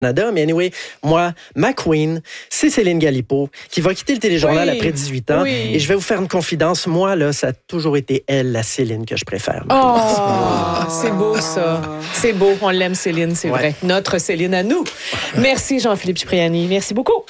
Canada. Mais anyway, moi, ma queen, c'est Céline Galipo, qui va quitter le téléjournal après 18 ans. Oui. Et je vais vous faire une confidence. Moi, là, ça a toujours été elle, la Céline, que je préfère. C'est beau, ça. C'est beau. On l'aime, Céline, c'est vrai. Notre Céline à nous. Merci, Jean-Philippe Cipriani. Merci beaucoup.